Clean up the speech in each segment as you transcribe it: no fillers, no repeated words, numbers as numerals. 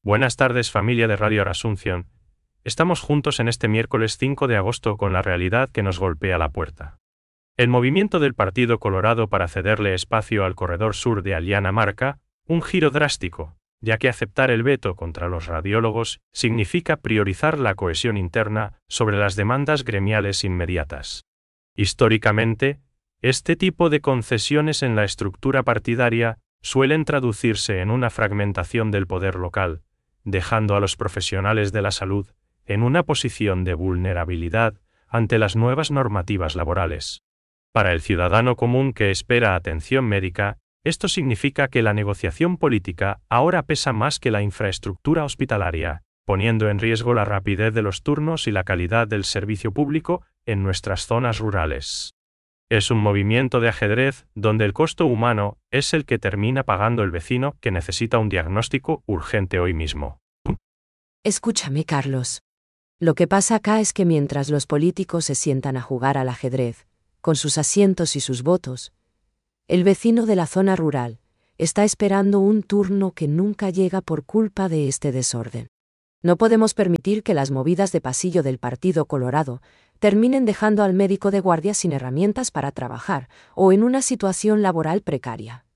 Buenas tardes, familia de Radio Asunción. Estamos juntos en este miércoles 5 de agosto con la realidad que nos golpea la puerta. El movimiento del Partido Colorado para cederle espacio al corredor sur de Aliana marca un giro drástico, ya que aceptar el veto contra los radiólogos significa priorizar la cohesión interna sobre las demandas gremiales inmediatas. Históricamente, este tipo de concesiones en la estructura partidaria suelen traducirse en una fragmentación del poder local, dejando a los profesionales de la salud en una posición de vulnerabilidad ante las nuevas normativas laborales. Para el ciudadano común que espera atención médica, esto significa que la negociación política ahora pesa más que la infraestructura hospitalaria, poniendo en riesgo la rapidez de los turnos y la calidad del servicio público en nuestras zonas rurales. Es un movimiento de ajedrez donde el costo humano es el que termina pagando el vecino que necesita un diagnóstico urgente hoy mismo. Escúchame, Carlos. Lo que pasa acá es que mientras los políticos se sientan a jugar al ajedrez, con sus asientos y sus votos, el vecino de la zona rural está esperando un turno que nunca llega por culpa de este desorden. No podemos permitir que las movidas de pasillo del Partido Colorado terminen dejando al médico de guardia sin herramientas para trabajar o en una situación laboral precaria.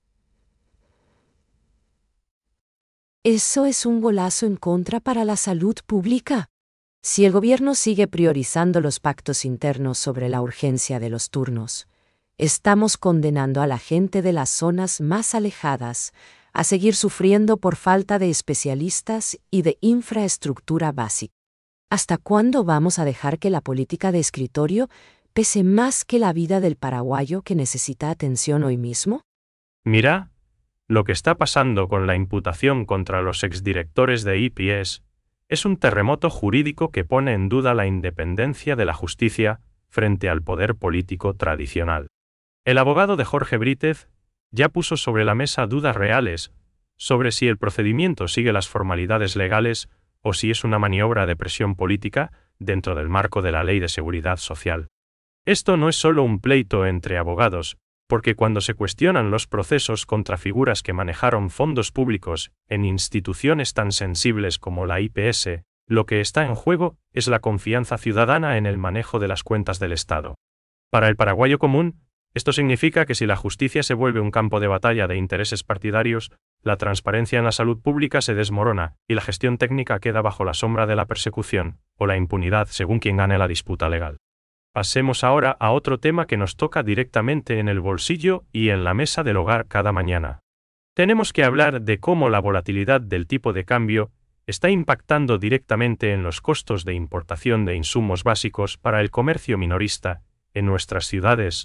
Eso es un golazo en contra para la salud pública. Si el gobierno sigue priorizando los pactos internos sobre la urgencia de los turnos, estamos condenando a la gente de las zonas más alejadas a seguir sufriendo por falta de especialistas y de infraestructura básica. ¿Hasta cuándo vamos a dejar que la política de escritorio pese más que la vida del paraguayo que necesita atención hoy mismo? Mira, lo que está pasando con la imputación contra los exdirectores de IPS es un terremoto jurídico que pone en duda la independencia de la justicia frente al poder político tradicional. El abogado de Jorge Brítez ya puso sobre la mesa dudas reales sobre si el procedimiento sigue las formalidades legales o si es una maniobra de presión política dentro del marco de la Ley de Seguridad Social. Esto no es solo un pleito entre abogados, porque cuando se cuestionan los procesos contra figuras que manejaron fondos públicos en instituciones tan sensibles como la IPS, lo que está en juego es la confianza ciudadana en el manejo de las cuentas del Estado. Para el paraguayo común, esto significa que si la justicia se vuelve un campo de batalla de intereses partidarios, la transparencia en la salud pública se desmorona y la gestión técnica queda bajo la sombra de la persecución o la impunidad según quien gane la disputa legal. Pasemos ahora a otro tema que nos toca directamente en el bolsillo y en la mesa del hogar cada mañana. Tenemos que hablar de cómo la volatilidad del tipo de cambio está impactando directamente en los costos de importación de insumos básicos para el comercio minorista en nuestras ciudades.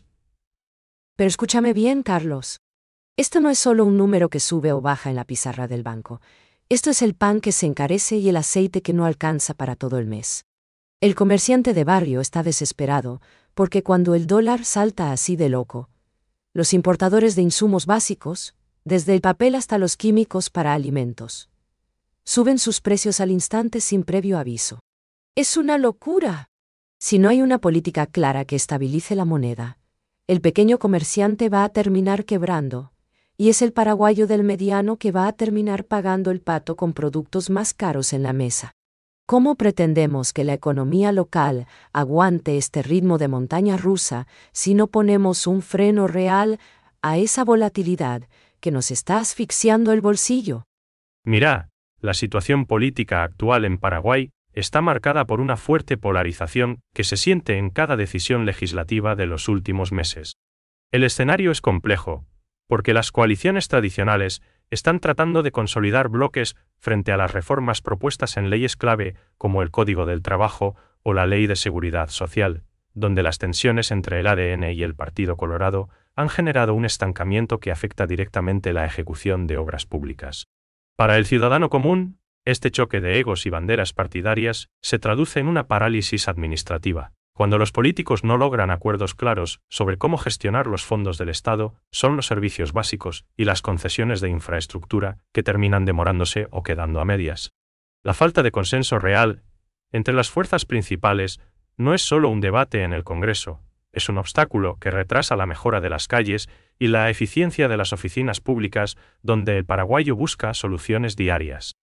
Pero escúchame bien, Carlos. Esto no es solo un número que sube o baja en la pizarra del banco. Esto es el pan que se encarece y el aceite que no alcanza para todo el mes. El comerciante de barrio está desesperado porque cuando el dólar salta así de loco, los importadores de insumos básicos, desde el papel hasta los químicos para alimentos, suben sus precios al instante sin previo aviso. ¡Es una locura! Si no hay una política clara que estabilice la moneda, el pequeño comerciante va a terminar quebrando, y es el paraguayo del mediano que va a terminar pagando el pato con productos más caros en la mesa. ¿Cómo pretendemos que la economía local aguante este ritmo de montaña rusa si no ponemos un freno real a esa volatilidad que nos está asfixiando el bolsillo? Mira, la situación política actual en Paraguay está marcada por una fuerte polarización que se siente en cada decisión legislativa de los últimos meses. El escenario es complejo, porque las coaliciones tradicionales están tratando de consolidar bloques frente a las reformas propuestas en leyes clave como el Código del Trabajo o la Ley de Seguridad Social, donde las tensiones entre el ADN y el Partido Colorado han generado un estancamiento que afecta directamente la ejecución de obras públicas. Para el ciudadano común, este choque de egos y banderas partidarias se traduce en una parálisis administrativa. Cuando los políticos no logran acuerdos claros sobre cómo gestionar los fondos del Estado, son los servicios básicos y las concesiones de infraestructura que terminan demorándose o quedando a medias. La falta de consenso real entre las fuerzas principales no es solo un debate en el Congreso, es un obstáculo que retrasa la mejora de las calles y la eficiencia de las oficinas públicas donde el paraguayo busca soluciones diarias.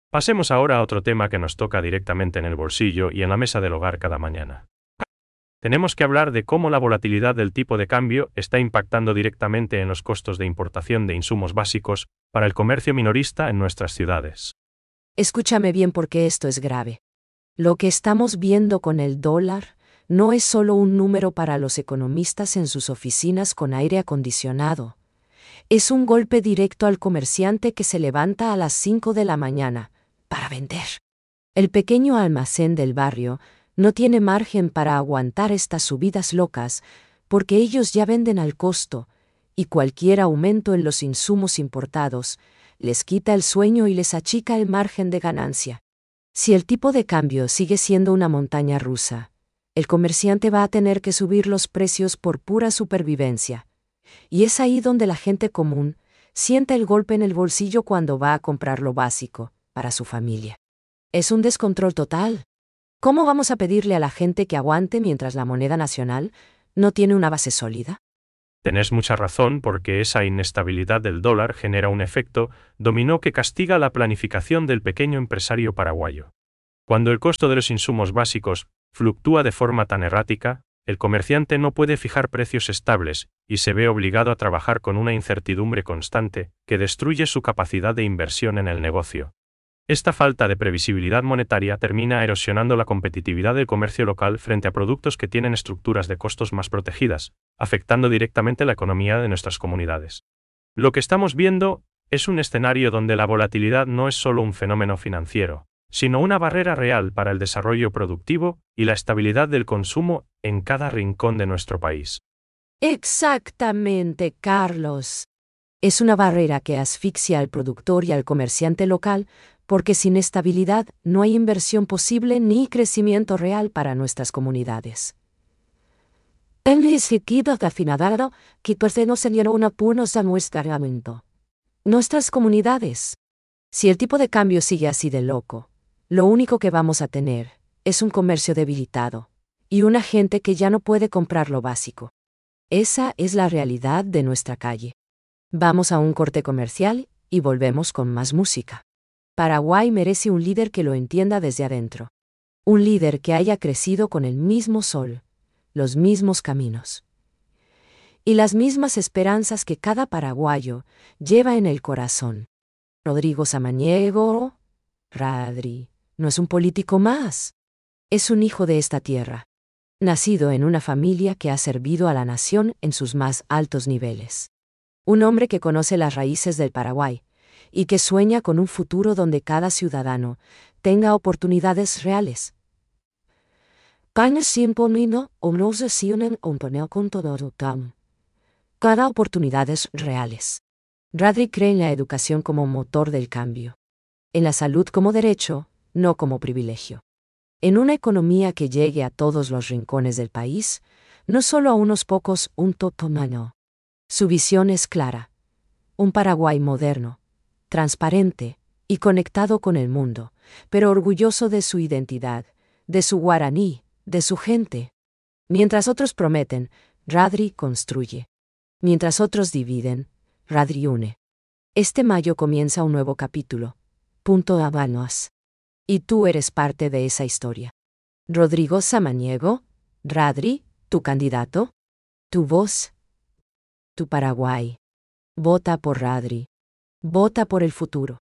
Pasemos ahora a otro tema que nos toca directamente en el bolsillo y en la mesa del hogar cada mañana. Tenemos que hablar de cómo la volatilidad del tipo de cambio está impactando directamente en los costos de importación de insumos básicos para el comercio minorista en nuestras ciudades. Escúchame bien porque esto es grave. Lo que estamos viendo con el dólar no es solo un número para los economistas en sus oficinas con aire acondicionado. Es un golpe directo al comerciante que se levanta a las 5 de la mañana para vender. El pequeño almacén del barrio no tiene margen para aguantar estas subidas locas porque ellos ya venden al costo y cualquier aumento en los insumos importados les quita el sueño y les achica el margen de ganancia. Si el tipo de cambio sigue siendo una montaña rusa, el comerciante va a tener que subir los precios por pura supervivencia. Y es ahí donde la gente común siente el golpe en el bolsillo cuando va a comprar lo básico para su familia. Es un descontrol total. ¿Cómo vamos a pedirle a la gente que aguante mientras la moneda nacional no tiene una base sólida? Tenés mucha razón porque esa inestabilidad del dólar genera un efecto dominó que castiga la planificación del pequeño empresario paraguayo. Cuando el costo de los insumos básicos fluctúa de forma tan errática, el comerciante no puede fijar precios estables y se ve obligado a trabajar con una incertidumbre constante que destruye su capacidad de inversión en el negocio. Esta falta de previsibilidad monetaria termina erosionando la competitividad del comercio local frente a productos que tienen estructuras de costos más protegidas, afectando directamente la economía de nuestras comunidades. Lo que estamos viendo es un escenario donde la volatilidad no es solo un fenómeno financiero, sino una barrera real para el desarrollo productivo y la estabilidad del consumo en cada rincón de nuestro país. Exactamente, Carlos. Es una barrera que asfixia al productor y al comerciante local, porque sin estabilidad no hay inversión posible ni crecimiento real para nuestras comunidades. El sentido afinado que no se dieron apuros a nuestro reglamento. Nuestras comunidades. Si el tipo de cambio sigue así de loco, lo único que vamos a tener es un comercio debilitado y una gente que ya no puede comprar lo básico. Esa es la realidad de nuestra calle. Vamos a un corte comercial y volvemos con más música. Paraguay merece un líder que lo entienda desde adentro. Un líder que haya crecido con el mismo sol, los mismos caminos y las mismas esperanzas que cada paraguayo lleva en el corazón. Rodrigo Samaniego, Radri, no es un político más. Es un hijo de esta tierra, nacido en una familia que ha servido a la nación en sus más altos niveles. Un hombre que conoce las raíces del Paraguay y que sueña con un futuro donde cada ciudadano tenga oportunidades reales. Cada oportunidades reales. Radri cree en la educación como motor del cambio. En la salud como derecho, no como privilegio. En una economía que llegue a todos los rincones del país, no solo a unos pocos, un totomano. Su visión es clara. Un Paraguay moderno, transparente y conectado con el mundo, pero orgulloso de su identidad, de su guaraní, de su gente. Mientras otros prometen, Radri construye. Mientras otros dividen, Radri une. Este mayo comienza un nuevo capítulo. Punto Habanos. Y tú eres parte de esa historia. Rodrigo Samaniego, Radri, tu candidato, tu voz, tu Paraguay. Vota por Radri. Vota por el futuro.